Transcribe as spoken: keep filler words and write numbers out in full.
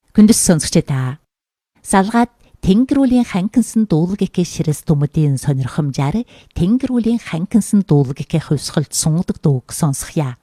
Хүндэс сонсогчдаа. Салгаад Тэнгэрүүлийн ханкинсан дуулгийнхээ ширэс дүмдийн сонирхомжаар Тэнгэрүүлийн ханкинсан дуулгийнхээ хувьсгалд сунгадаг дууг сонсхъя.